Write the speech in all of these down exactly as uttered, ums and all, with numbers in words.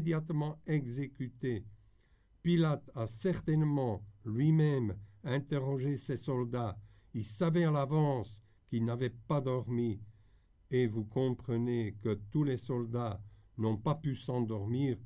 immédiatement exécutés. Pilate a certainement lui-même interrogé ses soldats. Il savait à l'avance qu'ils n'avaient pas dormi. Et vous comprenez que tous les soldats n'ont pas pu s'endormir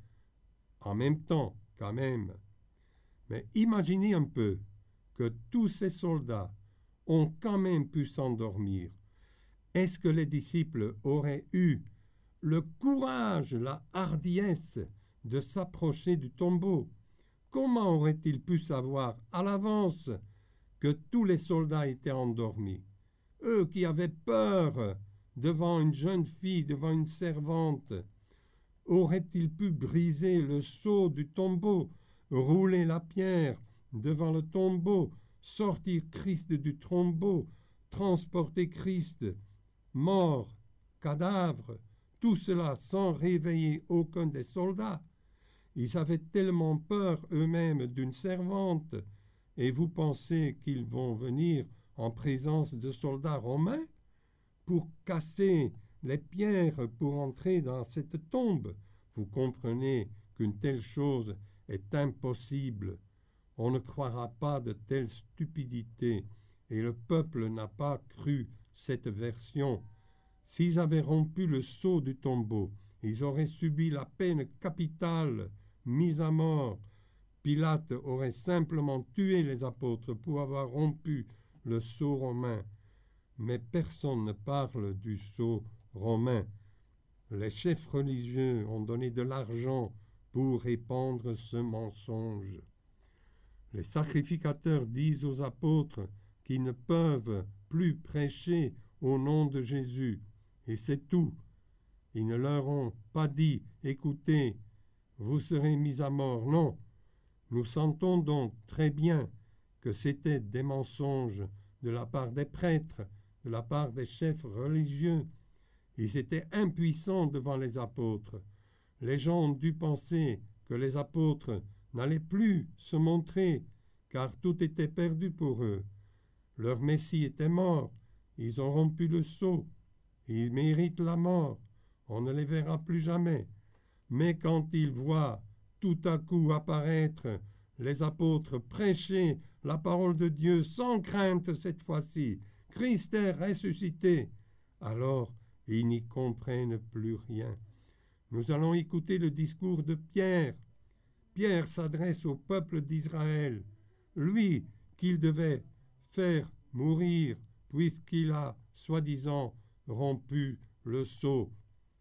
en même temps, quand même. Mais imaginez un peu que tous ces soldats ont quand même pu s'endormir. Est-ce que les disciples auraient eu le courage, la hardiesse de s'approcher du tombeau? Comment auraient-ils pu savoir à l'avance que tous les soldats étaient endormis? Eux qui avaient peur devant une jeune fille, devant une servante, auraient-ils pu briser le sceau du tombeau, rouler la pierre devant le tombeau, sortir Christ du tombeau, transporter Christ, mort, cadavre, tout cela sans réveiller aucun des soldats? Ils avaient tellement peur eux-mêmes d'une servante, et vous pensez qu'ils vont venir en présence de soldats romains pour casser les pierres pour entrer dans cette tombe? Vous comprenez qu'une telle chose est impossible. On ne croira pas de telle stupidité, et le peuple n'a pas cru cette version. S'ils avaient rompu le sceau du tombeau, ils auraient subi la peine capitale, mise à mort. Pilate aurait simplement tué les apôtres pour avoir rompu le sceau romain. Mais personne ne parle du sceau romain. Les chefs religieux ont donné de l'argent pour répandre ce mensonge. Les sacrificateurs disent aux apôtres qu'ils ne peuvent plus prêcher au nom de Jésus, et c'est tout. Ils ne leur ont pas dit « Écoutez, vous serez mis à mort ». Non, nous sentons donc très bien que c'étaient des mensonges de la part des prêtres, de la part des chefs religieux. Ils étaient impuissants devant les apôtres. Les gens ont dû penser que les apôtres n'allaient plus se montrer, car tout était perdu pour eux. Leur Messie était mort, ils ont rompu le sceau, ils méritent la mort, on ne les verra plus jamais. Mais quand ils voient tout à coup apparaître les apôtres prêcher la parole de Dieu sans crainte cette fois-ci, Christ est ressuscité, alors ils n'y comprennent plus rien. Nous allons écouter le discours de Pierre. Pierre s'adresse au peuple d'Israël, lui qu'il devait faire mourir puisqu'il a, soi-disant, rompu le sceau.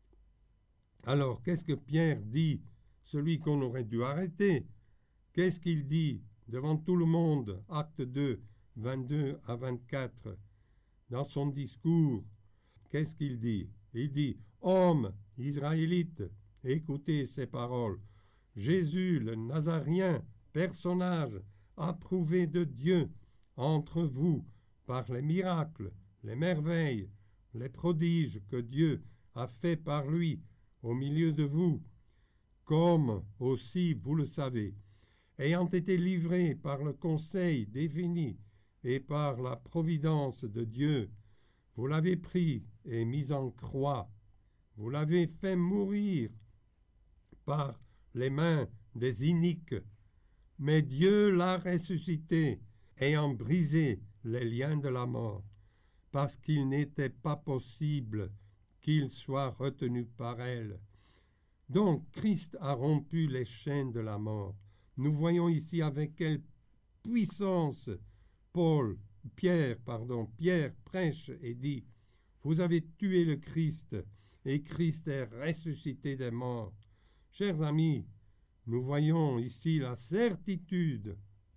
Alors, qu'est-ce que Pierre dit, celui qu'on aurait dû arrêter? Qu'est-ce qu'il dit devant tout le monde? Acte deux, vingt-deux à vingt-quatre. Dans son discours, qu'est-ce qu'il dit? Il dit « Hommes israélites, écoutez ces paroles. Jésus, le Nazaréen, personnage approuvé de Dieu entre vous par les miracles, les merveilles, les prodiges que Dieu a fait par lui au milieu de vous, comme aussi, vous le savez, ayant été livré par le conseil défini et par la providence de Dieu, vous l'avez pris et mis en croix, vous l'avez fait mourir par les mains des iniques, mais Dieu l'a ressuscité, ayant brisé les liens de la mort, parce qu'il n'était pas possible qu'il soit retenu par elle. Donc Christ a rompu les chaînes de la mort. Nous voyons ici avec quelle puissance Paul, Pierre, pardon, Pierre prêche et dit « Vous avez tué le Christ, et Christ est ressuscité des morts. » Chers amis, nous voyons ici la certitude,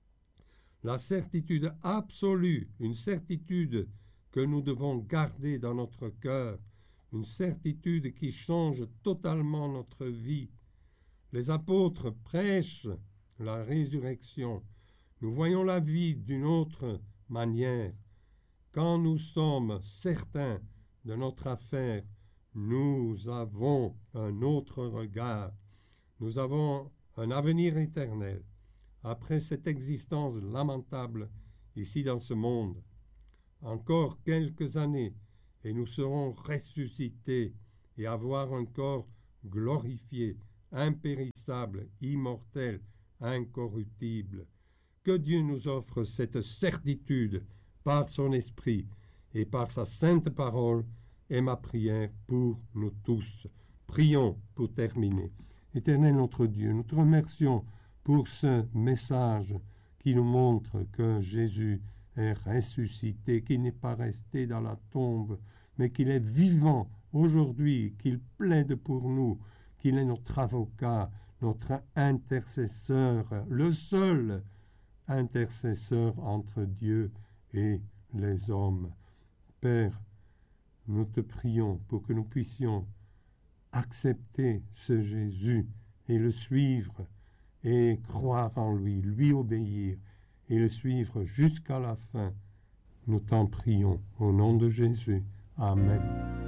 la certitude absolue, une certitude que nous devons garder dans notre cœur, une certitude qui change totalement notre vie. Les apôtres prêchent la résurrection. Nous voyons la vie d'une autre manière. Quand nous sommes certains de notre affaire, nous avons un autre regard. Nous avons un avenir éternel après cette existence lamentable ici dans ce monde. Encore quelques années et nous serons ressuscités et avoir un corps glorifié, impérissable, impérissable, immortel, incorruptible. Que Dieu nous offre cette certitude par son Esprit et par sa sainte parole est ma prière pour nous tous. Prions pour terminer. Éternel notre Dieu, nous te remercions pour ce message qui nous montre que Jésus est ressuscité, qu'il n'est pas resté dans la tombe, mais qu'il est vivant aujourd'hui, qu'il plaide pour nous, qu'il est notre avocat, notre intercesseur, le seul intercesseur entre Dieu et les hommes. Père, nous te prions pour que nous puissions accepter ce Jésus et le suivre et croire en lui, lui obéir et le suivre jusqu'à la fin. Nous t'en prions au nom de Jésus. Amen.